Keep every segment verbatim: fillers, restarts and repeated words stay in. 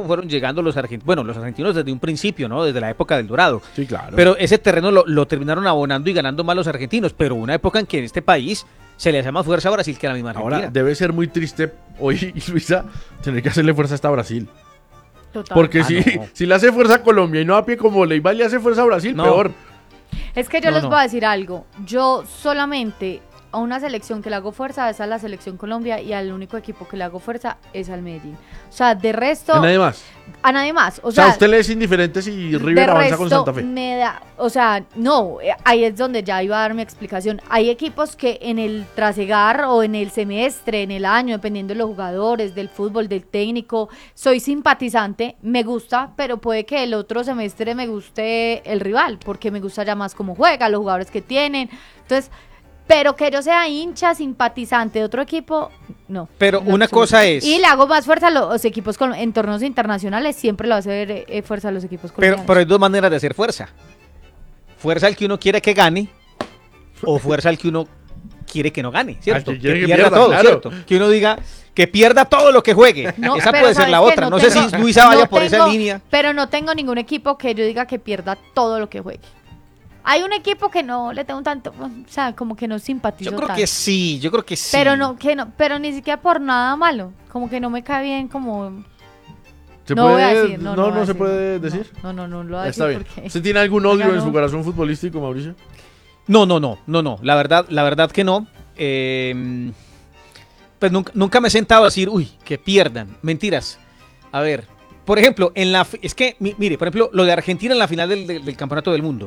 terreno fueron llegando los argentinos, bueno, los argentinos desde un principio, ¿no? Desde la época del Dorado. Sí, claro. Pero ese terreno lo, lo terminaron abonando y ganando más los argentinos, pero una época en que en este país se le hace más fuerza a Brasil que a la misma Argentina. Ahora, debe ser muy triste hoy, Luisa, tener que hacerle fuerza hasta Brasil. Total. Porque Ah, si, no. si le hace fuerza a Colombia y no a pie como Leiva le hace fuerza a Brasil, No. peor. Es que yo No, les no. voy a decir algo. Yo solamente a una selección que le hago fuerza es a la selección Colombia y al único equipo que le hago fuerza es al Medellín. O sea, de resto, A nadie más. a nadie más. O O sea, sea, a usted le es indiferente si de River avanza resto con Santa Fe. me da, o sea, no, eh, ahí es donde ya iba a dar mi explicación. Hay equipos que en el trasegar o en el semestre, en el año, dependiendo de los jugadores, del fútbol, del técnico, soy simpatizante, me gusta, pero puede que el otro semestre me guste el rival, porque me gusta ya más cómo juega, los jugadores que tienen. Entonces, pero que yo sea hincha, simpatizante de otro equipo, no. Pero en una absoluto. cosa es... Y le hago más fuerza a los equipos con, en torneos internacionales, siempre le va a hacer eh, fuerza a los equipos Pero, colombianos. pero hay dos maneras de hacer fuerza. Fuerza al que uno quiere que gane o fuerza al que uno quiere que no gane, ¿cierto? Al que quiere que pierda, pierda, todo, claro. ¿cierto? Que uno diga que pierda todo lo que juegue. No, esa pero puede ser ¿sabes la qué? otra. No, sé tengo- si Luisa vaya no por esa tengo- línea. Pero no tengo ningún equipo que yo diga que pierda todo lo que juegue. Hay un equipo que no le tengo tanto, o sea, como que no simpatizo Yo creo tanto. que sí, yo creo que sí. Pero no, que no, pero ni siquiera por nada malo. Como que no me cae bien, como ¿Se no puede, voy a decir, no, no, no, voy a se decir, puede no, decir? No, no, no, no lo voy a Está decir bien. porque ¿Usted tiene algún odio Oiga, en su no. corazón futbolístico, Mauricio? No, no, no, no, no. La verdad, la verdad que no. Eh, pues nunca, nunca me he sentado a decir, uy, que pierdan. Mentiras. A ver, por ejemplo, en la, fi- es que, mi- mire, por ejemplo, lo de Argentina en la final del, del- del Campeonato del Mundo.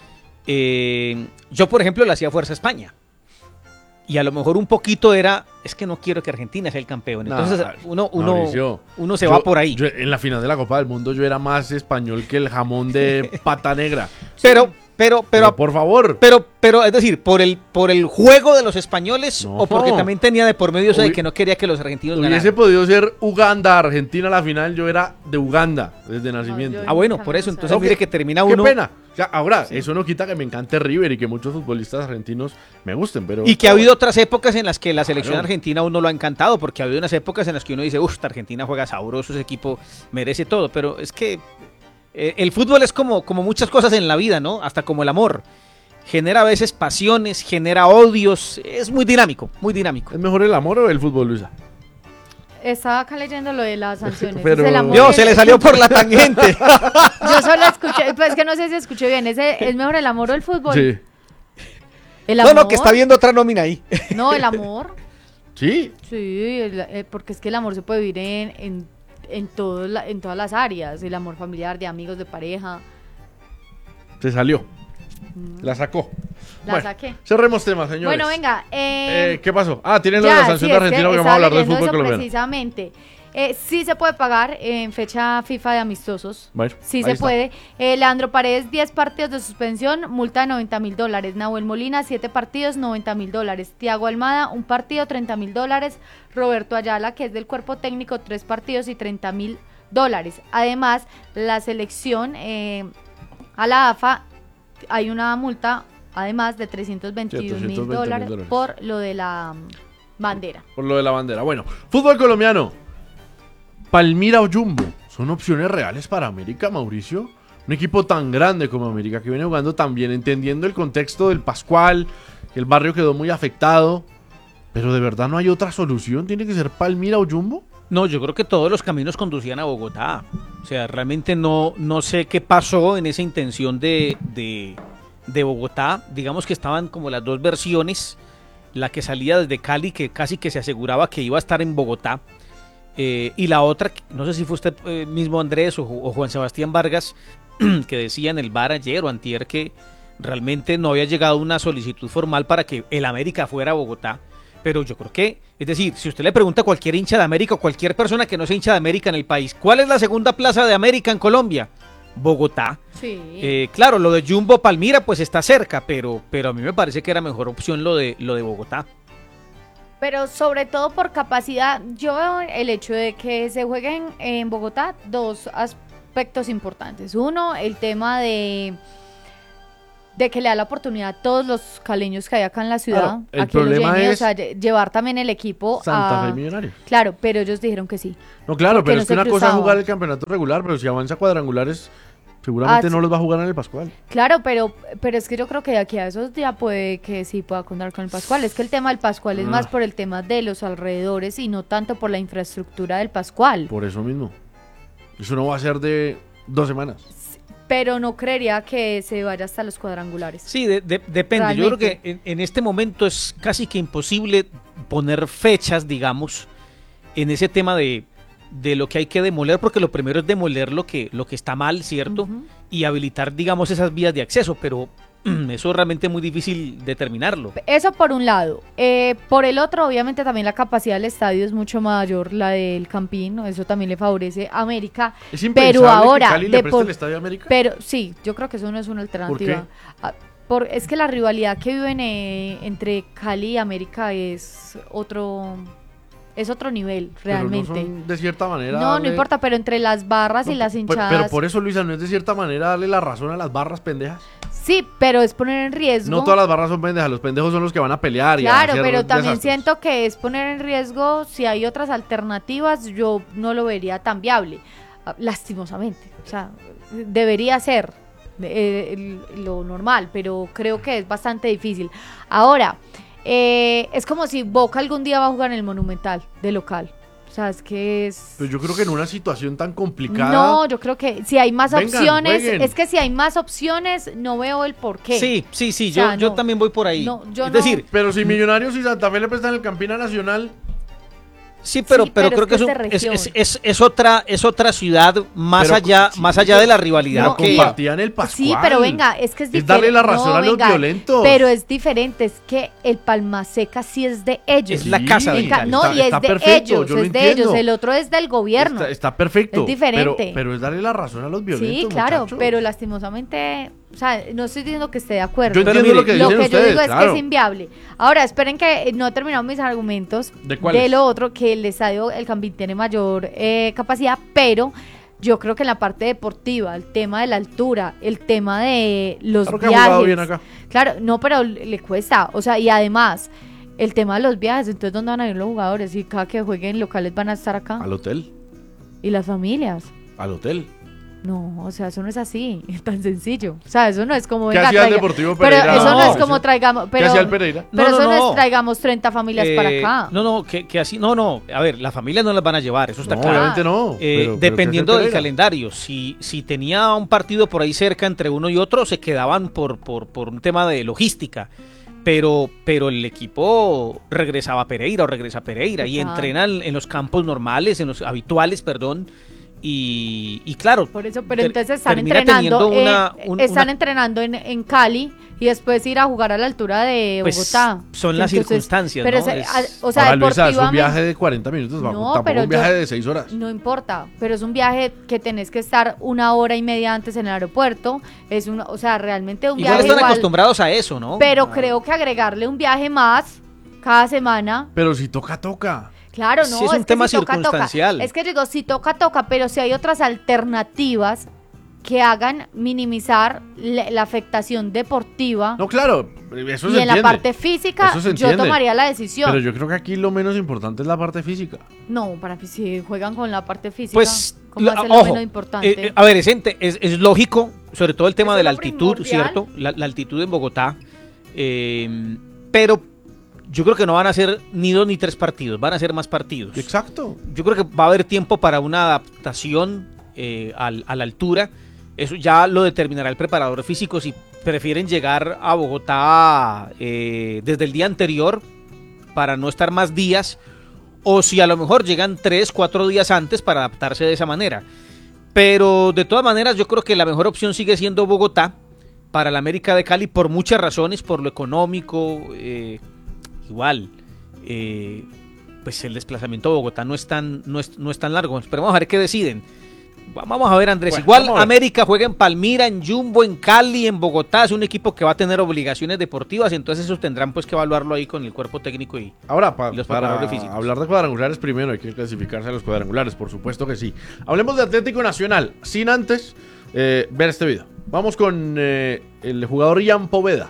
Eh, yo, por ejemplo, le hacía fuerza a España. Y a lo mejor un poquito era, es que no quiero que Argentina sea el campeón. Entonces Nah, uno, uno, Mauricio, uno se yo- va por ahí. yo en la final de la Copa del Mundo yo era más español que el jamón de pata negra. Pero, pero, Pero, pero, por favor. pero, pero, es decir, por el, por el juego de los españoles No. o porque también tenía de por medio eso de Hubi- que no quería que los argentinos Hubiese ganaran. podido ser Uganda, Argentina la final, yo era de Uganda desde nacimiento. yo- Ah, bueno, Nunca por me eso, gusta. entonces Ok, mire que termina Qué uno. pena. O sea, ahora, eso no quita que me encante River y que muchos futbolistas argentinos me gusten, pero... Y que ha habido otras épocas en las que la selección Claro. argentina a uno lo ha encantado, porque ha habido unas épocas en las que uno dice, uff, esta Argentina juega sabroso, ese equipo merece todo, pero es que eh, el fútbol es como, como muchas cosas en la vida, ¿no? Hasta como el amor. Genera a veces pasiones, genera odios, es muy dinámico, muy dinámico. ¿Es mejor el amor o el fútbol, Luisa? estaba acá leyendo lo de las sanciones. Pero- Es el amor Dios, y se el- le salió por la tangente. Yo solo escuché, pues es que no sé si escuché bien. ¿Ese es mejor el amor o el fútbol? Sí. El No, amor. no, que está viendo otra nómina ahí. No, el amor. ¿Sí? Sí, el- eh, porque es que el amor se puede vivir en, en, en, todo la- en todas las áreas. El amor familiar, de amigos, de pareja. Se salió. La sacó. La Bueno, saqué. cerremos temas, señores. Bueno, venga. eh, Eh, ¿Qué pasó? Ah, tienen lo de ya, la sanción sí, de es que Argentina porque vamos a estaba hablar del leyendo fútbol eso colombiano. precisamente. Eh, sí se puede pagar en fecha FIFA de amistosos. Bueno, Sí ahí se está. puede. Eh, Leandro Paredes, diez partidos de suspensión, multa de noventa mil dólares. Nahuel Molina, siete partidos, noventa mil dólares. Tiago Almada, un partido, treinta mil dólares. Roberto Ayala, que es del cuerpo técnico, tres partidos y treinta mil dólares. Además, la selección eh, a la A F A hay una multa, además de trescientos veintiún mil dólares dólares. por lo de la mm, bandera. Por lo de la bandera. Bueno, fútbol colombiano. Palmira o Jumbo. ¿Son opciones reales para América, Mauricio? Un equipo tan grande como América que viene jugando tan bien, entendiendo el contexto del Pascual, que el barrio quedó muy afectado. Pero de verdad no hay otra solución. ¿Tiene que ser Palmira o Jumbo? No, yo creo que todos los caminos conducían a Bogotá. O sea, realmente no, no sé qué pasó en esa intención de, de, de Bogotá. Digamos que estaban como las dos versiones. La que salía desde Cali, que casi que se aseguraba que iba a estar en Bogotá. Eh, y la otra, no sé si fue usted eh, mismo Andrés o, o Juan Sebastián Vargas, que decía en el bar ayer o antier que realmente no había llegado una solicitud formal para que el América fuera a Bogotá. Pero yo creo que, es decir, si usted le pregunta a cualquier hincha de América o cualquier persona que no sea hincha de América en el país, ¿cuál es la segunda plaza de América en Colombia? Bogotá. Sí. Eh, claro, lo de Jumbo Palmira pues está cerca, pero, pero a mí me parece que era mejor opción lo de, lo de Bogotá. Pero sobre todo por capacidad, yo veo el hecho de que se jueguen en Bogotá dos aspectos importantes. Uno, el tema de de que le da la oportunidad a todos los caleños que hay acá en la ciudad, Claro, el a que lo problema llene, o es sea, lle- llevar también el equipo Santa a... Fe Millonarios. Claro, pero ellos dijeron que sí. No, claro, Porque pero no es que se una cosa es cruzaba. jugar el campeonato regular, pero si avanza cuadrangulares, seguramente Ah, no sí. los va a jugar en el Pascual. Claro, pero, pero es que yo creo que de aquí a esos días puede que sí pueda contar con el Pascual. Es que el tema del Pascual es Ah. más por el tema de los alrededores y no tanto por la infraestructura del Pascual. Por eso mismo. Eso no va a ser de dos semanas. Pero no creería que se vaya hasta los cuadrangulares. Sí, de- de- depende. Yo creo Realmente. que en, en este momento es casi que imposible poner fechas, digamos, en ese tema de, de lo que hay que demoler, porque lo primero es demoler lo que, lo que está mal, ¿cierto? Ujú. Y habilitar, digamos, esas vías de acceso, pero eso es realmente muy difícil determinarlo. Eso por un lado. Eh, por el otro, obviamente también la capacidad del estadio es mucho mayor, la del Campín, ¿no? Eso también le favorece a América. Es impensable Pero ahora, que Cali le de preste por- el Estadio América. Pero sí, yo creo que eso no es una alternativa. Ah, por- es que la rivalidad que viven eh, entre Cali y América es otro es otro nivel, realmente. Pero no son de cierta manera. No, no darle- importa, pero entre las barras No, y las pe- hinchadas. Pero por eso, Luisa, no es de cierta manera darle la razón a las barras pendejas. Sí, pero es poner en riesgo. No todas las barras son pendejas, los pendejos son los que van a pelear y a Claro, hacer pero también desastres. siento que es poner en riesgo, si hay otras alternativas, yo no lo vería tan viable, ah, lastimosamente. O sea, debería ser eh, el- lo normal, pero creo que es bastante difícil. Ahora, eh, es como si Boca algún día va a jugar en el Monumental de local. O sea, es que es... Pues yo creo que en una situación tan complicada. No, yo creo que si hay más Vengan, opciones, jueguen. es que si hay más opciones, no veo el por qué. Sí, sí, sí, O sea, yo, yo no. también voy por ahí. No, yo es no- decir, Pero si Millonarios y Santa Fe le prestan el Campina Nacional, sí, pero, Sí, pero, pero creo es que, que es, un- es de es, es, región. es- es otra, es otra ciudad más Pero allá, sí, más allá de la rivalidad No, que... y- compartían el Pascual. Sí, pero venga, es que es Es diferente. darle la razón a los violentos. Pero es diferente, es que el Palmaseca sí es de ellos. Es la casa de Venga, Cali. no, Está- y es está de perfecto, ellos, yo lo es de entiendo. ellos, el otro es del gobierno. Está, está perfecto. Es diferente. Pero, pero es darle la razón a los violentos. Sí, claro, muchachos. pero lastimosamente, o sea, no estoy diciendo que esté de acuerdo. Yo Pero entiendo mire, lo que Lo dicen que yo ustedes, digo es claro. que es inviable. Ahora, esperen que no he terminado mis argumentos ¿De cuáles? lo otro, que el estadio, el Campín tiene mayor eh, capacidad, pero yo creo que en la parte deportiva, el tema de la altura, el tema de los Claro que ha jugado viajes. bien acá. Claro, no, pero le le cuesta, o sea, y además, el tema de los viajes, entonces, ¿dónde van a ir los jugadores? Y cada que jueguen locales van a estar acá. Al hotel. Y las familias. Al hotel. No, o sea, eso no es así, es tan sencillo. O sea, eso no es como ¿Qué venga, hacía el traiga- Deportivo Pero Pereira? eso no, No, es como eso- traigamos, ¿Qué pero, hacía el Pereira? pero No, eso no, no, no. es traigamos treinta familias para Eh, acá. No, no, que, que así, no, no, a ver, las familias no las van a llevar, eso está No, claro. obviamente no. Eh, pero- pero ¿qué hacía el dependiendo del Pereira? calendario, si, si tenía un partido por ahí cerca entre uno y otro, se quedaban por, por, por un tema de logística. Pero, pero el equipo regresaba a Pereira o regresa a Pereira y Total. entrenan en los campos normales, en los habituales, perdón. Y, y claro, Por eso, pero ter- entonces están termina entrenando, teniendo eh, una- un- están una- entrenando en, en Cali y después ir a jugar a la altura de Pues, Bogotá. son las circunstancias, pero ¿no? ese- Es- a- o sea, Ahora, Luisa, es un deportivamente- viaje de cuarenta minutos. No, tampoco pero un viaje yo- de seis horas. No importa, pero es un viaje que tenés que estar una hora y media antes en el aeropuerto. Es una, o sea, realmente un igual viaje están igual, acostumbrados a eso, ¿no? pero creo que agregarle un viaje más cada semana. Pero si toca, toca. Claro, no, Sí, es un que tema si toca, toca. circunstancial. Es que digo, si toca, toca, pero si hay otras alternativas que hagan minimizar la, la afectación deportiva No, claro, eso y se en la entiende. parte física, Eso se yo entiende. tomaría la decisión. Pero yo creo que aquí lo menos importante es la parte física. No, para que si juegan con la parte física, Pues, ¿cómo lo- hacer lo ojo, menos importante? eh, eh, a ver, es, ente- es, es lógico, sobre todo el tema Eso de la es lo altitud, primordial. ¿cierto? La, la altitud en Bogotá. eh, pero yo creo que no van a ser ni dos ni tres partidos, van a ser más partidos. Exacto. Yo creo que va a haber tiempo para una adaptación eh, al- a la altura. Eso ya lo determinará el preparador físico si prefieren llegar a Bogotá eh, desde el día anterior para no estar más días o si a lo mejor llegan tres, cuatro días antes para adaptarse de esa manera. Pero de todas maneras yo creo que la mejor opción sigue siendo Bogotá para la América de Cali por muchas razones, por lo económico, eh, igual. eh, pues el desplazamiento a Bogotá no es tan, no es, no es tan largo. Esperemos a ver qué deciden. Vamos a ver, Andrés. Bueno, Igual vamos a ver. América juega en Palmira, en Jumbo, en Cali, en Bogotá. Es un equipo que va a tener obligaciones deportivas, entonces eso tendrán pues que evaluarlo ahí con el cuerpo técnico y Ahora, pa- Y los para preparadores físicos. hablar de cuadrangulares, primero hay que clasificarse a los cuadrangulares, por supuesto que sí. Hablemos de Atlético Nacional, sin antes eh, ver este video. Vamos con eh, el jugador Ian Poveda.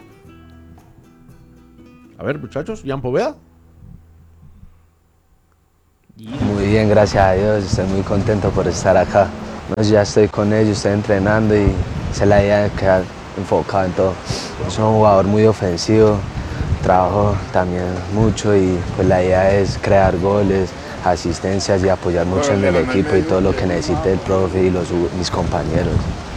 A ver, muchachos, Ian Poveda. Muy bien, gracias a Dios, estoy muy contento por estar acá. No, ya estoy con ellos, estoy entrenando y esa es la idea de quedar enfocado en todo. Soy un jugador muy ofensivo, trabajo también mucho y pues la idea es crear goles, asistencias y apoyar mucho en el equipo y todo lo que necesite el profe y los, mis compañeros.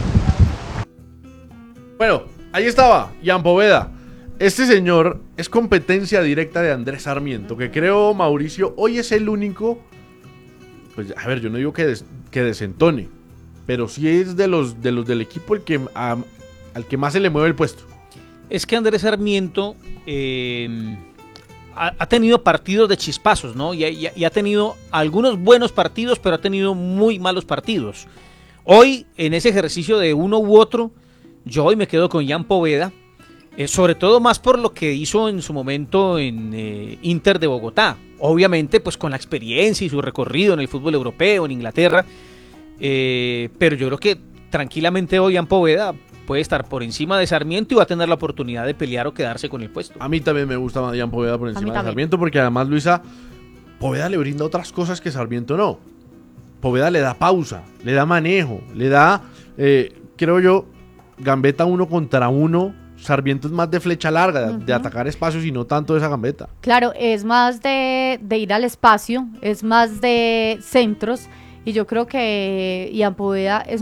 Bueno, ahí estaba, Ian Poveda. Este señor es competencia directa de Andrés Sarmiento, que creo, Mauricio, hoy es el único, pues a ver, yo no digo que, des, que desentone, pero sí es de los, de los del equipo el que, a, al que más se le mueve el puesto. Es que Andrés Sarmiento eh, ha, ha tenido partidos de chispazos, ¿no? Y, y, y ha tenido algunos buenos partidos, pero ha tenido muy malos partidos. Hoy, en ese ejercicio de uno u otro, yo hoy me quedo con Ian Poveda. Eh, sobre todo más por lo que hizo en su momento en eh, Inter de Bogotá. Obviamente, pues con la experiencia y su recorrido en el fútbol europeo, en Inglaterra. Eh, pero yo creo que tranquilamente hoy Ian Poveda puede estar por encima de Sarmiento y va a tener la oportunidad de pelear o quedarse con el puesto. A mí también me gusta más Ian Poveda por encima de Sarmiento, porque además, Luisa, Poveda le brinda otras cosas que Sarmiento no. Poveda le da pausa, le da manejo, le da, eh, creo yo, gambeta uno contra uno. Sarmiento es más de flecha larga, de, uh-huh. de atacar espacios y no tanto de esa gambeta. Claro, es más de, de ir al espacio, es más de centros, y yo creo que Ian Poveda es,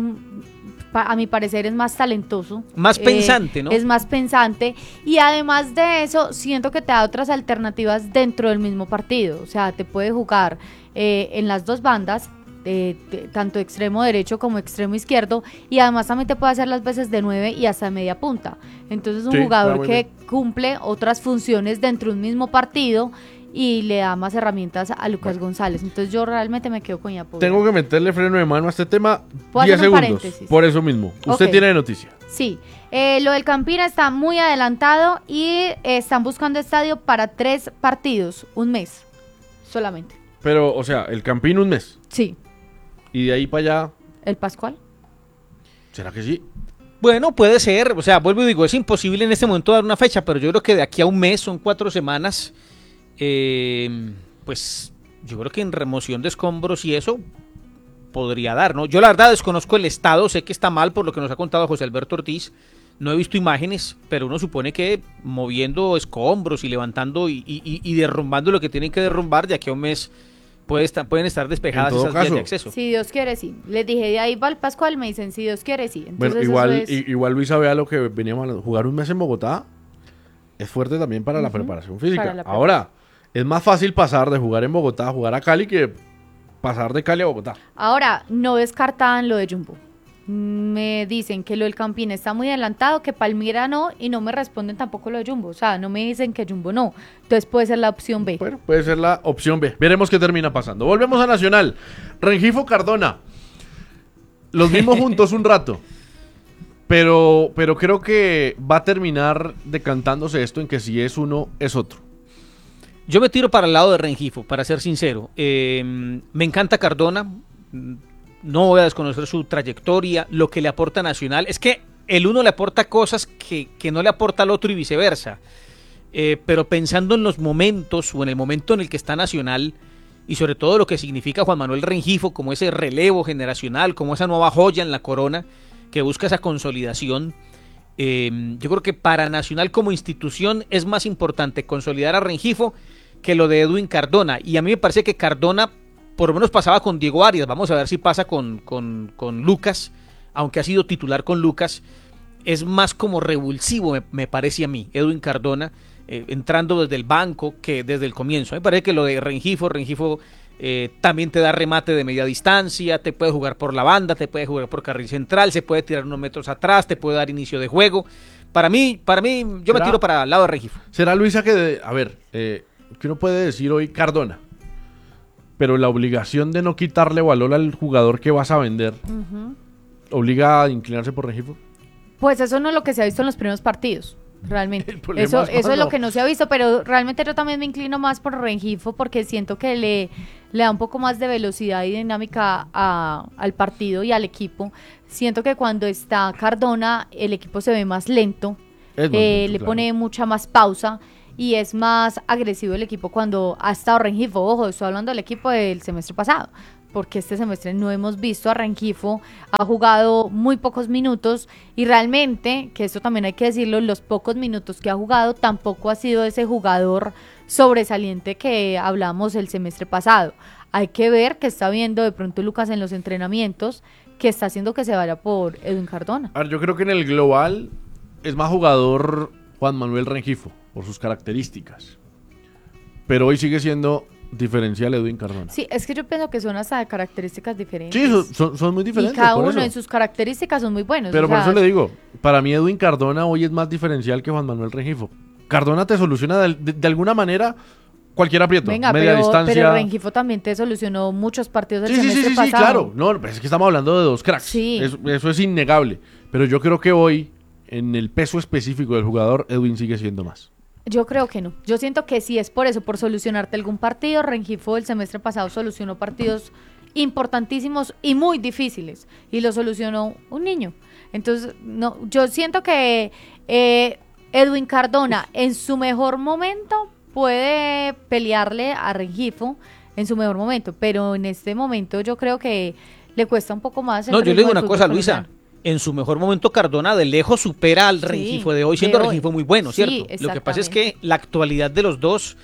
a mi parecer, es más talentoso. Más pensante, eh, ¿no? Es más pensante, y además de eso, siento que te da otras alternativas dentro del mismo partido. O sea, te puede jugar eh, en las dos bandas, De, de, tanto extremo derecho como extremo izquierdo, y además también te puede hacer las veces de nueve y hasta media punta. Entonces es un sí, jugador que bien. cumple otras funciones dentro de un mismo partido y le da más herramientas a Lucas bueno. González. Entonces yo realmente me quedo con Ian Poveda. Tengo que meterle freno de mano a este tema. diez segundos, por eso mismo. Usted okay. tiene noticia. Sí, eh, lo del Campina está muy adelantado y eh, están buscando estadio para tres partidos, un mes solamente. Pero, o sea, el Campín un mes. Sí. ¿Y de ahí para allá? ¿El Pascual? ¿Será que sí? Bueno, puede ser. O sea, vuelvo y digo, es imposible en este momento dar una fecha, pero yo creo que de aquí a un mes, son cuatro semanas, eh, pues yo creo que en remoción de escombros y eso podría dar, ¿no? Yo la verdad desconozco el estado, sé que está mal por lo que nos ha contado José Alberto Ortiz, no he visto imágenes, pero uno supone que moviendo escombros y levantando y, y, y derrumbando lo que tienen que derrumbar, de aquí a un mes Puede estar, pueden estar despejadas esas caso, vías de acceso. Si Dios quiere, sí. Les dije, de ahí va el Pascual, me dicen, si Dios quiere, sí. Entonces, bueno, igual, es... igual Luisa, vea lo que veníamos hablando. Jugar un mes en Bogotá es fuerte también para uh-huh. la preparación física. La preparación. Ahora, es más fácil pasar de jugar en Bogotá a jugar a Cali que pasar de Cali a Bogotá. Ahora, no descartan lo de Jumbo. Me dicen que lo del Campín está muy adelantado, que Palmira no, y no me responden tampoco lo de Jumbo. O sea, no me dicen que Jumbo no. Entonces puede ser la opción B. Bueno, puede ser la opción B. Veremos qué termina pasando. Volvemos a Nacional. Rengifo, Cardona. Los vimos juntos un rato. Pero, pero creo que va a terminar decantándose esto en que si es uno, es otro. Yo me tiro para el lado de Rengifo, para ser sincero. Eh, me encanta Cardona. No voy a desconocer su trayectoria, lo que le aporta Nacional. Es que el uno le aporta cosas que, que no le aporta al otro y viceversa. Eh, pero pensando en los momentos o en el momento en el que está Nacional y sobre todo lo que significa Juan Manuel Rengifo como ese relevo generacional, como esa nueva joya en la corona que busca esa consolidación, eh, yo creo que para Nacional como institución es más importante consolidar a Rengifo que lo de Edwin Cardona. Y a mí me parece que Cardona por lo menos pasaba con Diego Arias, vamos a ver si pasa con, con, con Lucas, aunque ha sido titular con Lucas, es más como revulsivo, me, me parece a mí, Edwin Cardona, eh, entrando desde el banco que desde el comienzo. Me parece que lo de Rengifo, Rengifo eh, también te da remate de media distancia, te puede jugar por la banda, te puede jugar por carril central, se puede tirar unos metros atrás, te puede dar inicio de juego. Para mí, para mí yo me tiro para el lado de Rengifo. ¿Será, Luisa, que, de, a ver, eh, ¿qué uno puede decir hoy Cardona? Pero la obligación de no quitarle valor al jugador que vas a vender, uh-huh. ¿obliga a inclinarse por Rengifo? Pues eso no es lo que se ha visto en los primeros partidos. realmente. El problema Eso, es eso es cuando- lo que no se ha visto, pero realmente yo también me inclino más por Rengifo porque siento que le, le da un poco más de velocidad y dinámica a- al partido y al equipo. Siento que cuando está Cardona el equipo se ve más lento, Es más eh, lento, le claro. pone mucha más pausa y es más agresivo el equipo cuando ha estado Rengifo. Ojo, estoy hablando del equipo del semestre pasado, porque este semestre no hemos visto a Rengifo, ha jugado muy pocos minutos y realmente, que esto también hay que decirlo, los pocos minutos que ha jugado tampoco ha sido ese jugador sobresaliente que hablamos el semestre pasado. Hay que ver qué está viendo de pronto Lucas en los entrenamientos, que está haciendo que se vaya por Edwin Cardona. A ver, yo creo que en el global es más jugador Juan Manuel Rengifo, por sus características. Pero hoy sigue siendo diferencial Edwin Cardona. Sí, es que yo pienso que son hasta de características diferentes. Sí, son, son- son muy y diferentes. cada por uno eso. en sus características son muy buenos. Pero o por sea, eso le digo, para mí Edwin Cardona hoy es más diferencial que Juan Manuel Rengifo. Cardona te soluciona de, de- de alguna manera cualquier aprieto, Venga, media pero, distancia. pero Rengifo también te solucionó muchos partidos del Sí, sí, sí, semestre sí, sí, pasado. claro. No, pues es que estamos hablando de dos cracks. Sí. Eso, eso es innegable. Pero yo creo que hoy, en el peso específico del jugador, Edwin sigue siendo más. Yo creo que no. Yo siento que sí es por eso, por solucionarte algún partido. Rengifo el semestre pasado solucionó partidos importantísimos y muy difíciles. Y lo solucionó un niño. Entonces, no, yo siento que eh, Edwin Cardona en su mejor momento puede pelearle a Rengifo en su mejor momento. Pero en este momento yo creo que le cuesta un poco más. el No, yo le ritmo digo del una fútbol cosa, Luisa. colombiano. En su mejor momento Cardona de lejos supera al Sí, Rengifo de hoy, siendo de hoy. Rengifo muy bueno, Sí, ¿cierto? Lo que pasa es exactamente. que la actualidad de los dos,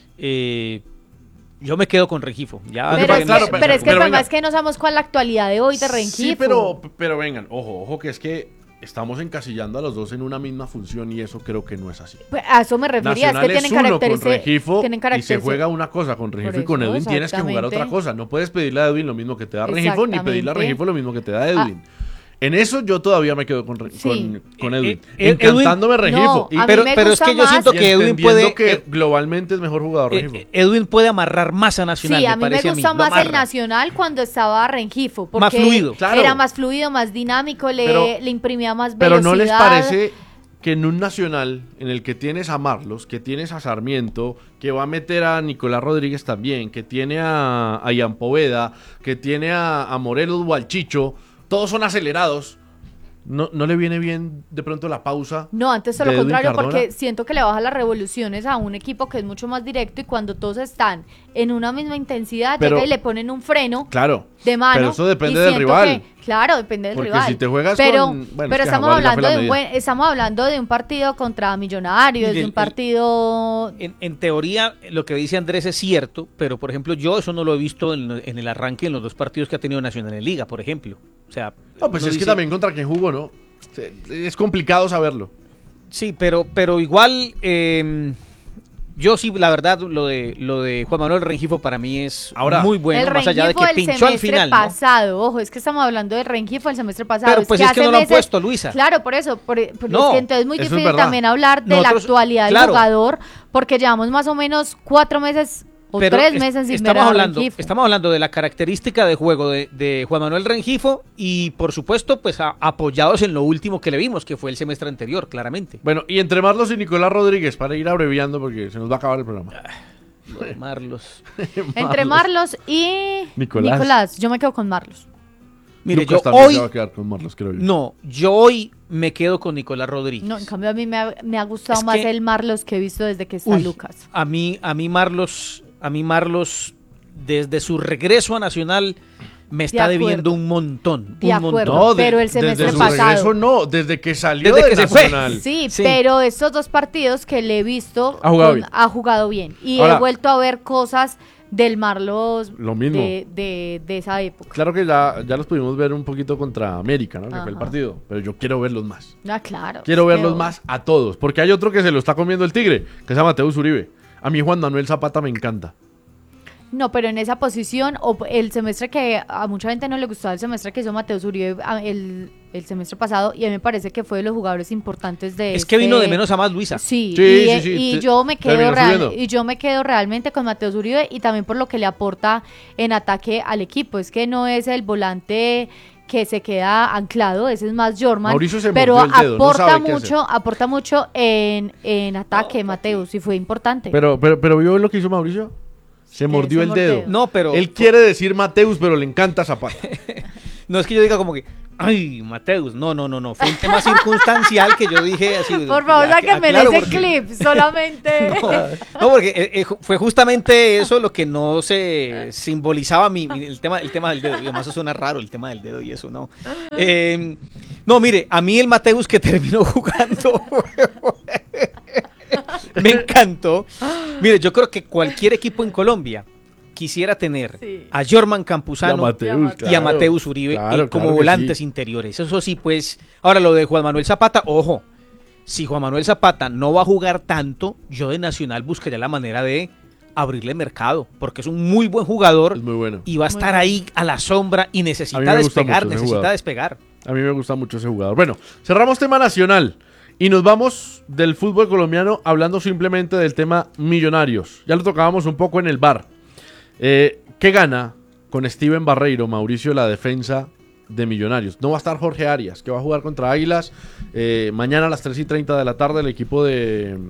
eh, yo me quedo con Rengifo. Ya Pero, pues, es, claro, que, pero- pero es que pero el problema venga. es que no sabemos cuál es la actualidad de hoy de Rengifo. Sí, pero, pero vengan, ojo, ojo, que es que estamos encasillando a los dos en una misma función y eso creo que no es así. Pues a eso me refería, Nacional es que es tienen uno con características. Rengifo tienen y se características- juega una cosa con Rengifo Por y con eso, Edwin tienes que jugar otra exactamente. cosa. No puedes pedirle a Edwin lo mismo que te da Rengifo ni pedirle a Exactamente. Rengifo lo mismo que te da Edwin. En eso yo todavía me quedo con, Re- Sí. con, con Edwin. Eh, eh, Encantándome Edwin- Rengifo. No, a mí pero, me pero es gusta que yo más- siento y que Edwin entendiendo puede, que eh, globalmente es mejor jugador eh, Rengifo. Edwin puede amarrar más a Nacional, Sí, a me mí me parece gusta a mí. Lo más el amarra. Nacional cuando estaba Rengifo. Porque Más fluido. Claro. Era más fluido, más dinámico, le, Pero- le imprimía más Pero velocidad. ¿no les parece que en un Nacional en el que tienes a Marlos, que tienes a Sarmiento, que va a meter a Nicolás Rodríguez también, que tiene a, a Ian Poveda, que tiene a, a Morelos o al Chicho, todos son acelerados? ¿No, ¿No le viene bien de pronto la pausa? No, antes todo de lo Edwin contrario, Cardona? porque siento que le baja las revoluciones a un equipo que es mucho más directo y cuando todos están en una misma intensidad, Pero- llega y le ponen un freno Claro. de mano. Pero eso depende y del siento rival. que- claro, depende del Porque rival. si te juegas pero, con- bueno, pero es que estamos Jaguar ya fue hablando la de un medida. buen, estamos hablando de un partido contra Millonarios, Y de del- un partido. En, en teoría, lo que dice Andrés es cierto, pero por ejemplo, yo eso no lo he visto en, en el arranque en los dos partidos que ha tenido Nacional en Liga, por ejemplo. O sea, No, pues uno es que dice- también contra quien jugó, ¿no? Se- Es complicado saberlo. Sí, pero, pero igual, eh, yo sí, la verdad, lo de lo de Juan Manuel Rengifo para mí es Ahora, muy bueno, el más allá de Rengifo que del pinchó al semestre final, ¿no? pasado, ojo, es que estamos hablando del Rengifo del semestre pasado. Pero pues es que hace no lo han meses- puesto, Luisa. Claro, por eso, por, por- No, es que entonces es muy eso es difícil verdad. también hablar de la Nosotros- actualidad del claro. jugador, porque llevamos más o menos cuatro meses o Pero tres es- meses sin ver estamos a hablando, Rengifo. estamos hablando de la característica de juego de, de Juan Manuel Rengifo y por supuesto, pues a- apoyados en lo último que le vimos, que fue el semestre anterior, claramente. Bueno, y entre Marlos y Nicolás Rodríguez, para ir abreviando porque se nos va a acabar el programa. Lo de Marlos. Entre Marlos y Nicolás. Nicolás. Yo me quedo con Marlos. Mire, Lucas yo también hoy, se va a quedar con Marlos, creo yo. no, yo hoy me quedo con Nicolás Rodríguez. No, en cambio a mí me ha, me ha gustado Es más que- el Marlos que he visto desde que está Uy, Lucas. A mí, a mí Marlos, a mí Marlos, desde su regreso a Nacional, me está acuerdo. debiendo un montón. De un acuerdo. montón. pero el semestre desde su pasado. regreso no, desde que salió Desde de que se fue. Nacional. Sí, Sí. pero estos dos partidos que le he visto Ha jugado con- bien. ha jugado bien. Y Ahora- he vuelto a ver cosas del Marlos Lo mismo. De, de, de esa época. Claro que ya, ya los pudimos ver un poquito contra América, ¿no? Que fue el Ajá. partido. Pero yo quiero verlos más. Ah, claro. Quiero es que- verlos más a todos. Porque hay otro que se lo está comiendo el tigre, que se llama Mateus Uribe. A mí Juan Manuel Zapata me encanta. No, pero en esa posición, o el semestre que a mucha gente no le gustaba, el semestre que hizo Mateus Uribe a- el, el semestre pasado, y a mí me parece que fue de los jugadores importantes de Es que vino este- de menos a más, Luisa. Sí, Sí, y, sí, sí, y te- yo me quedo terminó real- subiendo. y yo me quedo realmente con Mateus Uribe y también por lo que le aporta en ataque al equipo. Es que no es el volante que se queda anclado, ese es más Jorman, Mauricio se pero mordió el dedo, no aporta sabe qué mucho, aporta mucho en, en ataque, Mateus, y fue importante. Pero, pero, pero ¿vio lo que hizo Mauricio? Se mordió se el mordió. dedo. No, pero... Él quiere decir Mateus, pero le encanta Zapata. No es que yo diga como que, ay, Mateus, no, no, no, no, fue un tema circunstancial que yo dije así. Por favor, ya, sáquenme aclaro ese porque- clip, solamente. No, no, porque eh, eh, fue justamente eso lo que no se simbolizaba mi, mi- el, tema, el tema del dedo. Y además eso suena raro, el tema del dedo y eso, ¿no? Eh, no, mire, a mí el Mateus que terminó jugando me encantó. Mire, yo creo que cualquier equipo en Colombia quisiera tener Sí. a Jorman Campuzano Mateus, y a Mateus Uribe claro, eh, como claro que volantes sí. interiores. Eso sí, pues. Ahora lo de Juan Manuel Zapata, ojo. Si Juan Manuel Zapata no va a jugar tanto, yo de Nacional buscaría la manera de abrirle mercado, porque es un muy buen jugador Es muy bueno. y va a Muy estar bueno. ahí a la sombra y A mí necesita me gusta despegar, mucho ese necesita jugador. despegar. A mí me gusta mucho ese jugador. Bueno, cerramos tema nacional y nos vamos del fútbol colombiano hablando simplemente del tema Millonarios. Ya lo tocábamos un poco en el bar. Eh, ¿Qué gana con Steven Barreiro, Mauricio, la defensa de Millonarios? No va a estar Jorge Arias, que va a jugar contra Águilas. Eh, mañana a las tres y treinta de la tarde el equipo de,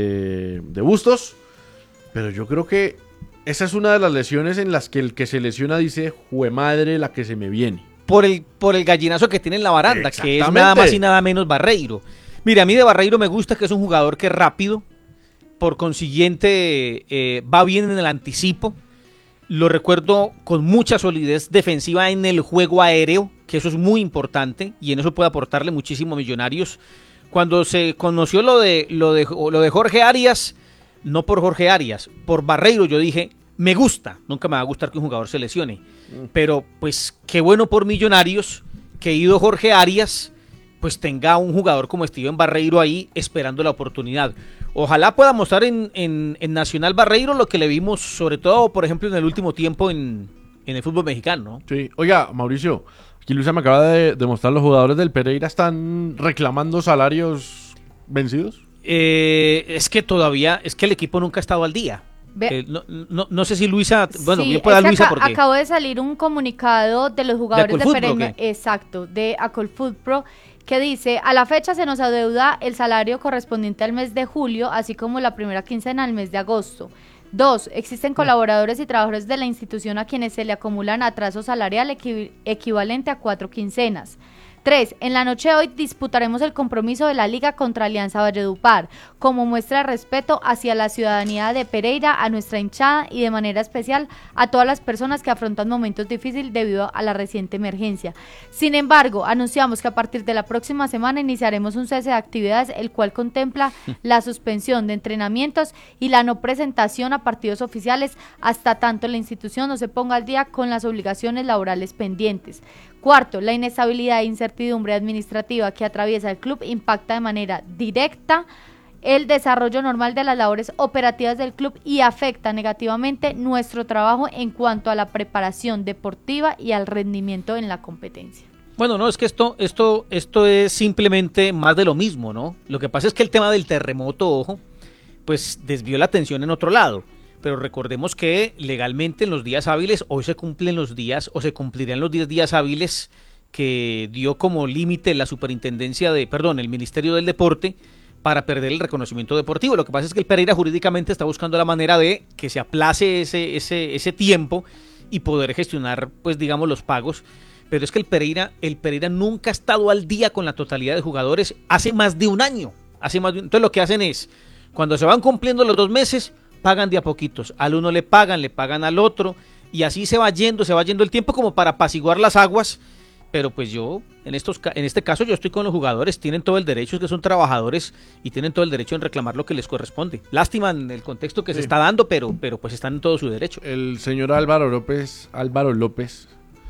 de, de Bustos. Pero yo creo que esa es una de las lesiones en las que el que se lesiona dice, jue madre la que se me viene. Por el, por el gallinazo que tiene en la baranda, que es Exactamente. nada más y nada menos Barreiro. Mira, a mí de Barreiro me gusta que es un jugador que es rápido, por consiguiente eh, va bien en el anticipo. Lo recuerdo con mucha solidez defensiva en el juego aéreo, que eso es muy importante y en eso puede aportarle muchísimo a Millonarios. Cuando se conoció lo de, lo de, lo de Jorge Arias, no por Jorge Arias, por Barreiro, yo dije, me gusta, nunca me va a gustar que un jugador se lesione, pero pues qué bueno por Millonarios que ido Jorge Arias, pues tenga un jugador como Steven Barreiro ahí esperando la oportunidad. Ojalá pueda mostrar en, en, en Nacional Barreiro lo que le vimos, sobre todo, por ejemplo, en el último tiempo en, en el fútbol mexicano, ¿no? Sí. Oiga, Mauricio, aquí Luisa me acaba de demostrar, los jugadores del Pereira están reclamando salarios vencidos. Eh, es que todavía, es que el equipo nunca ha estado al día. Ve- Eh, no, no, no sé si Luisa, bueno, Sí, bien pueda es que Luisa aca- porque... acabó de salir un comunicado de los jugadores de, Acolfood Pro, Pereira, ¿qué? exacto, de Acolfood Pro, que dice, a la fecha se nos adeuda el salario correspondiente al mes de julio, así como la primera quincena al mes de agosto. Dos, existen colaboradores y trabajadores de la institución a quienes se le acumulan atraso salarial equi- equivalente a cuatro quincenas. Tres, en la noche de hoy disputaremos el compromiso de la Liga contra Alianza Valledupar, como muestra de respeto hacia la ciudadanía de Pereira, a nuestra hinchada y de manera especial a todas las personas que afrontan momentos difíciles debido a la reciente emergencia. Sin embargo, anunciamos que a partir de la próxima semana iniciaremos un cese de actividades, el cual contempla la suspensión de entrenamientos y la no presentación a partidos oficiales hasta tanto la institución no se ponga al día con las obligaciones laborales pendientes. Cuarto, la inestabilidad e incertidumbre administrativa que atraviesa el club impacta de manera directa el desarrollo normal de las labores operativas del club y afecta negativamente nuestro trabajo en cuanto a la preparación deportiva y al rendimiento en la competencia. Bueno, no, es que esto, esto, esto es simplemente más de lo mismo, ¿no? Lo que pasa es que el tema del terremoto, ojo, pues desvió la atención en otro lado. Pero recordemos que legalmente en los días hábiles, hoy se cumplen los días, o se cumplirán los diez días hábiles que dio como límite la superintendencia de, perdón, el Ministerio del Deporte para perder el reconocimiento deportivo. Lo que pasa es que el Pereira jurídicamente está buscando la manera de que se aplace ese, ese, ese tiempo y poder gestionar, pues digamos, los pagos. Pero es que el Pereira, el Pereira nunca ha estado al día con la totalidad de jugadores hace más de un año. Hace más de un... Entonces lo que hacen es, cuando se van cumpliendo los dos meses, pagan de a poquitos. Al uno le pagan, le pagan al otro, y así se va yendo, se va yendo el tiempo como para apaciguar las aguas. Pero pues yo, en estos en este caso, yo estoy con los jugadores, tienen todo el derecho, es que son trabajadores y tienen todo el derecho en reclamar lo que les corresponde. Lástima en el contexto que Sí. se está dando, pero, pero pues están en todo su derecho. El señor Álvaro López, Álvaro López,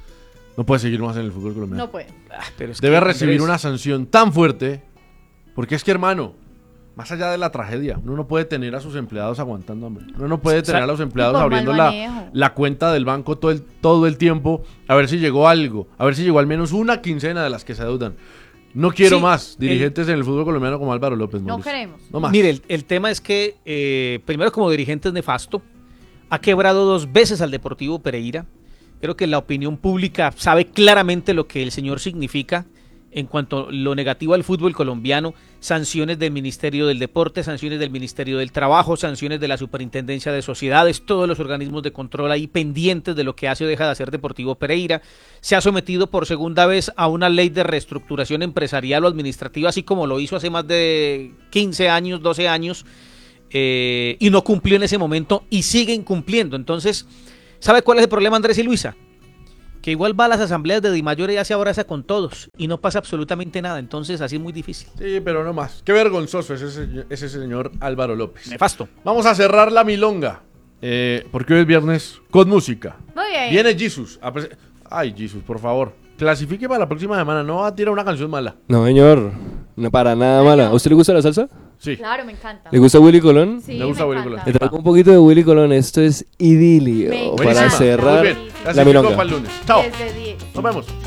no puede seguir más en el fútbol colombiano. No puede. Ah, pero es Debe que, recibir Andrés, una sanción tan fuerte, porque es que, hermano, más allá de la tragedia, uno no puede tener a sus empleados aguantando hambre. Uno no puede tener a los empleados por mal abriendo la, manejo. la cuenta del banco todo el, todo el tiempo, a ver si llegó algo, a ver si llegó al menos una quincena de las que se adeudan. No quiero Sí, más el- dirigentes en el fútbol colombiano como Álvaro López. No Mauricio. queremos. No más. Mire, el, el tema es que, eh, primero como dirigente es nefasto, ha quebrado dos veces al Deportivo Pereira, Creo que la opinión pública sabe claramente lo que el señor significa en cuanto a lo negativo al fútbol colombiano, sanciones del Ministerio del Deporte, sanciones del Ministerio del Trabajo, sanciones de la Superintendencia de Sociedades, todos los organismos de control ahí pendientes de lo que hace o deja de hacer Deportivo Pereira. Se ha sometido por segunda vez a una ley de reestructuración empresarial o administrativa, así como lo hizo hace más de quince años, doce años, eh, y no cumplió en ese momento y sigue incumpliendo. Entonces, ¿sabe cuál es el problema, Andrés y Luisa? Que igual va a las asambleas de Dimayor y ya se abraza con todos y no pasa absolutamente nada, entonces así es muy difícil. Sí, pero no más. Qué vergonzoso ese, señor- ese señor Álvaro López. Nefasto. Vamos a cerrar la milonga, eh, porque hoy es viernes con música. Muy bien. Viene Jesus. a prese- Ay, Jesus, por favor, clasifique para la próxima semana, no va a tirar una canción mala. No, señor. No para nada mala. ¿A usted le gusta la salsa? Sí, Claro, me encanta. ¿Le gusta Willy Colón? Sí, Le gusta me Willy encanta. Le traigo un poquito de Willy Colón. Esto es idilio Me para encanta. cerrar muy bien. la Clasificó milonga. para el lunes. Chao, diez de diez. nos vemos.